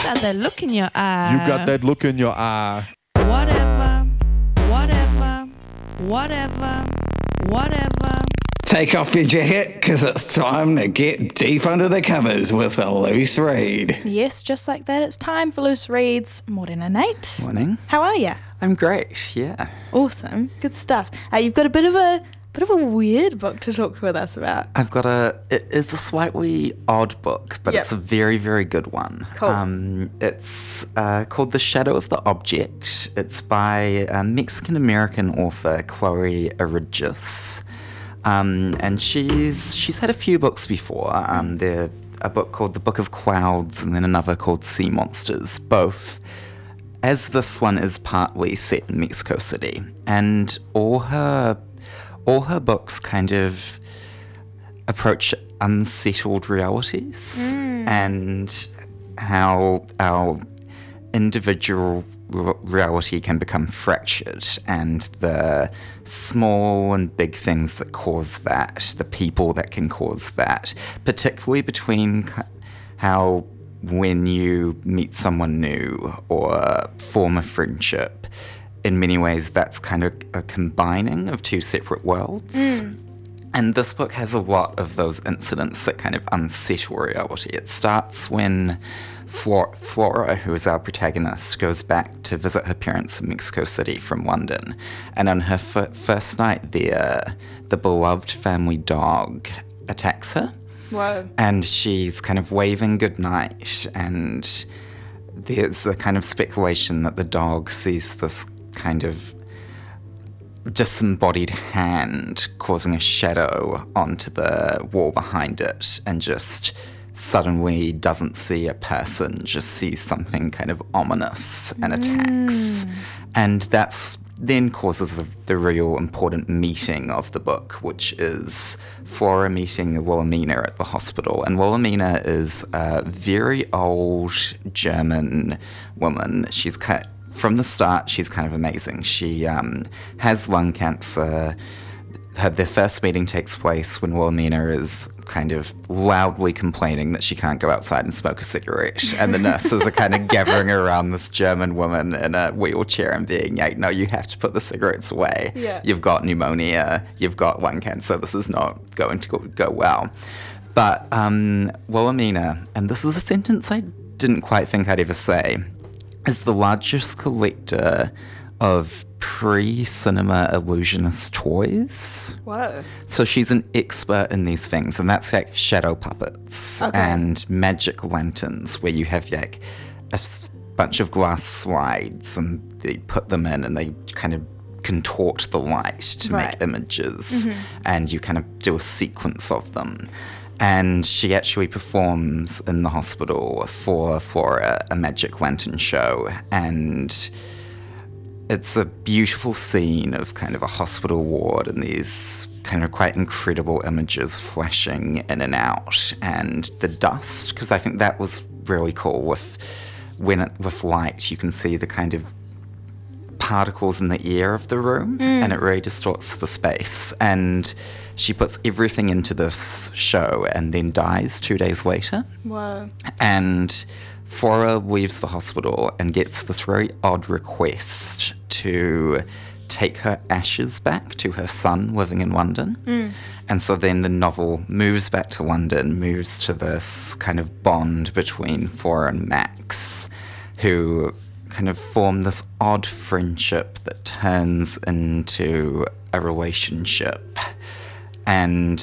got that look in your eye. You got that look in your eye. Whatever, whatever, whatever, whatever. Take off your jacket, because it's time to get deep under the covers with a loose read. Yes, just like that, it's time for Loose Reads. Morena Nate. Morning. How are you? I'm great, yeah. Awesome. Good stuff. You've got a bit of a weird book to talk with us about. It's a slightly odd book, but It's a very, very good one. Cool. It's called The Shadow of the Object. It's by Mexican-American author Chloe Aridjis. And she's had a few books before. There's a book called The Book of Clouds and then another called Sea Monsters, both, as this one is partly set in Mexico City. And all her books kind of approach unsettled realities and how our individual reality can become fractured, and the small and big things that cause that, the people that can cause that, particularly between how when you meet someone new or form a friendship, in many ways that's kind of a combining of two separate worlds. And this book has a lot of those incidents that kind of unsettle reality. It starts when Flora, who is our protagonist, goes back to visit her parents in Mexico City from London. And on her first night there, the beloved family dog attacks her. Whoa. And she's kind of waving goodnight, and there's a kind of speculation that the dog sees this kind of disembodied hand causing a shadow onto the wall behind it, and just suddenly doesn't see a person, just sees something kind of ominous and attacks. And that's then causes the real important meeting of the book, which is Flora meeting Wilhelmina at the hospital. And Wilhelmina is a very old German woman. From the start, she's kind of amazing. She has lung cancer. Their first meeting takes place when Wilhelmina is kind of loudly complaining that she can't go outside and smoke a cigarette. And the nurses are kind of gathering around this German woman in a wheelchair and being like, no, you have to put the cigarettes away. Yeah. You've got pneumonia. You've got lung cancer. This is not going to go well. But Wilhelmina, and this is a sentence I didn't quite think I'd ever say, is the largest collector of pre-cinema illusionist toys. Whoa. So she's an expert in these things, and that's like shadow puppets and magic lanterns, where you have like a bunch of glass slides and they put them in and they kind of contort the light to make images, and you kind of do a sequence of them. And she actually performs in the hospital for Flora a magic lantern show, and it's a beautiful scene of kind of a hospital ward and these kind of quite incredible images flashing in and out, and the dust, because I think that was really cool. With light, you can see the kind of particles in the air of the room, and it really distorts the space. And she puts everything into this show and then dies 2 days later. Whoa. And Flora leaves the hospital and gets this very odd request to take her ashes back to her son living in London. And so then the novel moves back to London, moves to this kind of bond between Flora and Max, who kind of form this odd friendship that turns into a relationship. And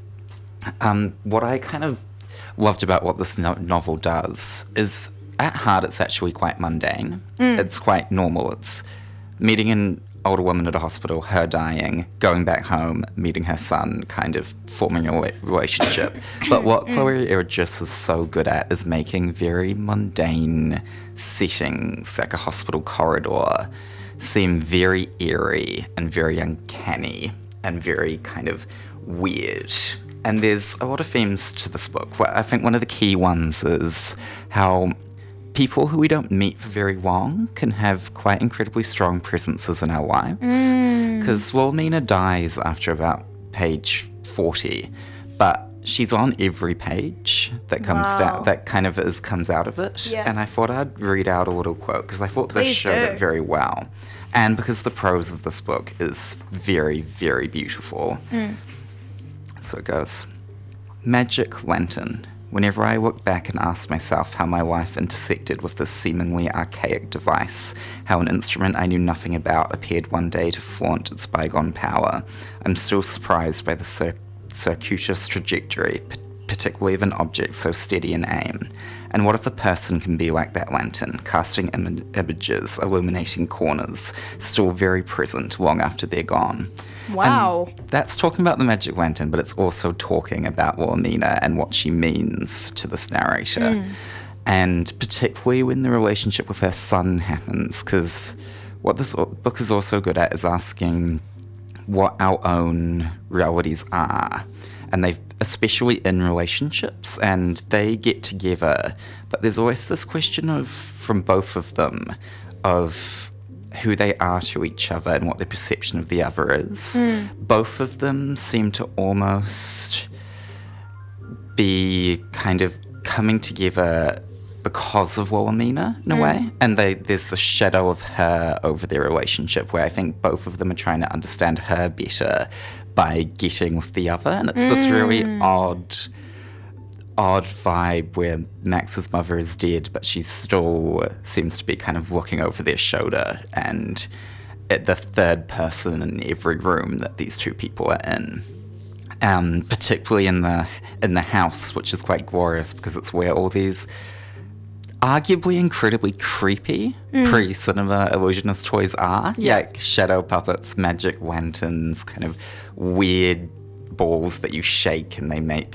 what I kind of loved about what this novel does is, at heart, it's actually quite mundane. It's quite normal. It's meeting an older woman at a hospital, her dying, going back home, meeting her son, kind of forming a relationship. But what Chloe Aridjis is so good at is making very mundane settings, like a hospital corridor, seem very eerie and very uncanny and very kind of weird. And there's a lot of themes to this book. I think one of the key ones is how people who we don't meet for very long can have quite incredibly strong presences in our lives. Because Wilhelmina dies after about page 40, but she's on every page that comes down, that kind of comes out of it. Yeah. And I thought I'd read out a little quote because I thought this Please showed do. it very well. And because the prose of this book is very, very beautiful. So it goes. Magic lantern. Whenever I look back and ask myself how my life intersected with this seemingly archaic device, how an instrument I knew nothing about appeared one day to flaunt its bygone power, I'm still surprised by the circuitous trajectory, particularly of an object so steady in aim. And what if a person can be like that lantern, casting images, illuminating corners, still very present long after they're gone? Wow. And that's talking about the magic lantern, but it's also talking about Wilhelmina and what she means to this narrator. And particularly when the relationship with her son happens, because what this book is also good at is asking what our own realities are. And they, especially in relationships, and they get together, but there's always this question of, from both of them, of who they are to each other and what their perception of the other is. Both of them seem to almost be kind of coming together because of Wilhelmina, in a way. And there's the shadow of her over their relationship, where I think both of them are trying to understand her better by getting with the other. And it's this really odd vibe where Max's mother is dead, but she still seems to be kind of looking over their shoulder and at the third person in every room that these two people are in. Particularly in the house, which is quite glorious because it's where all these arguably incredibly creepy pre-cinema illusionist toys are. Like shadow puppets, magic lanterns, kind of weird balls that you shake and they make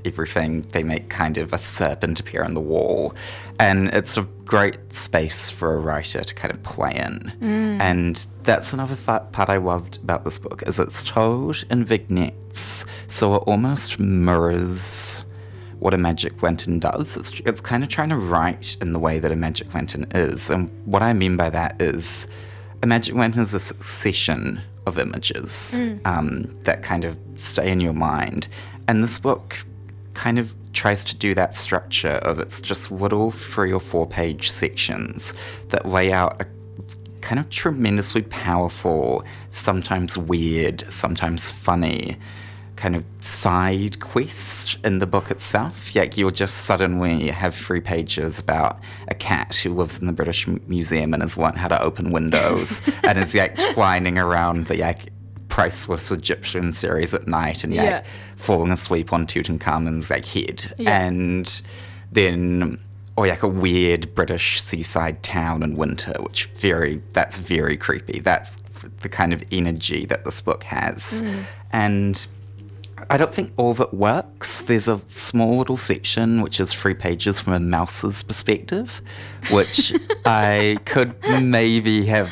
kind of a serpent appear on the wall. And it's a great space for a writer to kind of play in. And that's another part I loved about this book, is it's told in vignettes, so it almost mirrors what a magic lantern does. It's kind of trying to write in the way that a magic lantern is. And what I mean by that is a magic lantern is a succession of images that kind of stay in your mind. And this book kind of tries to do that structure of it's just little 3 or 4 page sections that lay out a kind of tremendously powerful, sometimes weird, sometimes funny kind of side quest in the book itself. Like you'll just suddenly have 3 pages about a cat who lives in the British Museum and has learned how to open windows and is like twining around the priceless Egyptian series at night and falling asleep on Tutankhamun's head. And then or a weird British seaside town in winter, that's very creepy. That's the kind of energy that this book has. And I don't think all of it works. There's a small little section which is 3 pages from a mouse's perspective, which I could maybe have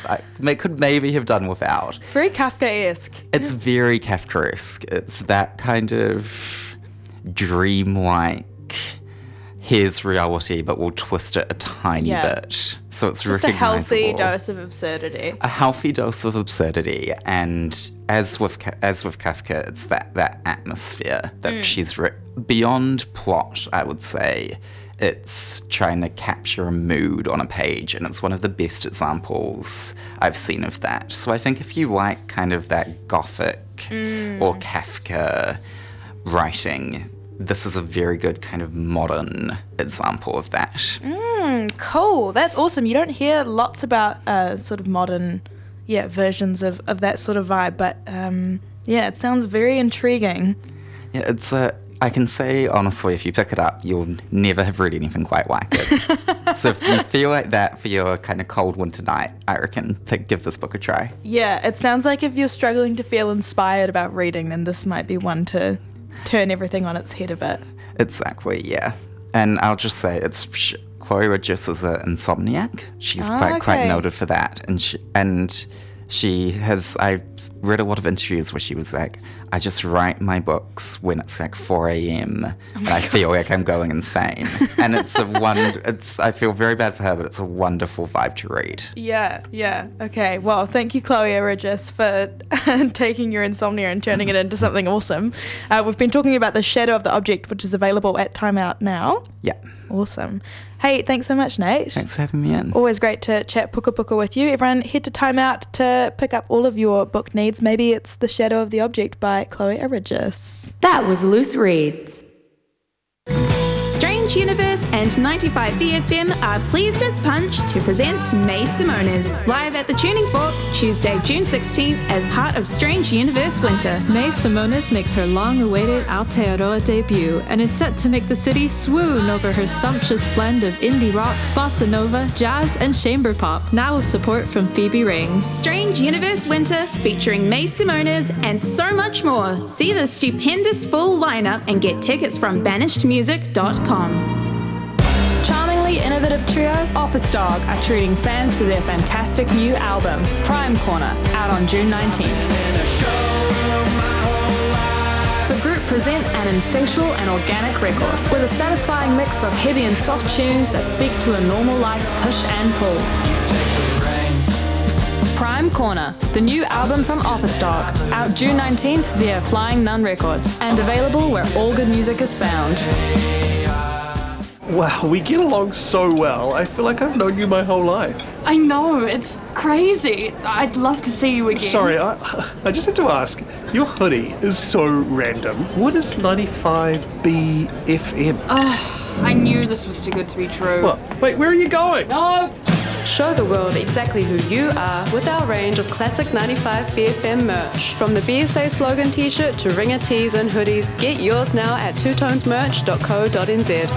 done without. It's very Kafkaesque. It's very Kafkaesque. It's that kind of dreamlike, here's reality, but we'll twist it a tiny bit. So it's Just a recognizable. healthy dose of absurdity. A healthy dose of absurdity, and as with Kafka, it's that atmosphere that she's beyond plot. I would say it's trying to capture a mood on a page, and it's one of the best examples I've seen of that. So I think if you like kind of that gothic or Kafka writing, this is a very good kind of modern example of that. Cool. That's awesome. You don't hear lots about sort of modern versions of that sort of vibe, but it sounds very intriguing. Yeah, I can say honestly, if you pick it up, you'll never have read anything quite like it. So if you feel like that for your kind of cold winter night, I reckon give this book a try. Yeah, it sounds like if you're struggling to feel inspired about reading, then this might be one to turn everything on its head a bit. Exactly, yeah. And I'll just say, Chloe Ridgess is an insomniac. She's quite noted for that. And I've read a lot of interviews where she was like, I just write my books when it's like 4 a.m. and I feel like I'm going insane. And I feel very bad for her, but it's a wonderful vibe to read. Yeah. Okay. Well, thank you, Chloe Regis, for taking your insomnia and turning it into something awesome. We've been talking about The Shadow of the Object, which is available at Time Out now. Yeah. Awesome. Hey, thanks so much, Nate. Thanks for having me in. Always great to chat puka puka with you. Everyone, head to Time Out to pick up all of your book needs. Maybe it's The Shadow of the Object by Chloe Regis. That was Loose Reads. Strange Universe and 95BFM are pleased as punch to present May Simonas live at the Tuning Fork Tuesday, June 16th as part of Strange Universe Winter. May Simonas makes her long-awaited Aotearoa debut and is set to make the city swoon over her sumptuous blend of indie rock, bossa nova, jazz, and chamber pop, now with support from Phoebe Rings. Strange Universe Winter featuring May Simonas and so much more. See the stupendous full lineup and get tickets from banishedmusic.com. Charmingly innovative trio Office Dog are treating fans to their fantastic new album, Prime Corner, out on June 19th. The group present an instinctual and organic record, with a satisfying mix of heavy and soft tunes that speak to a normal life's push and pull. Prime Corner, the new album from Office Dog, out June 19th via Flying Nun Records, and available where all good music is found. Wow, we get along so well. I feel like I've known you my whole life. I know, it's crazy. I'd love to see you again. Sorry, I just have to ask. Your hoodie is so random. What is 95BFM? I knew this was too good to be true. What? Wait, where are you going? No! Show the world exactly who you are with our range of classic 95BFM merch. From the BSA slogan t-shirt to ringer tees and hoodies, get yours now at twotonesmerch.co.nz.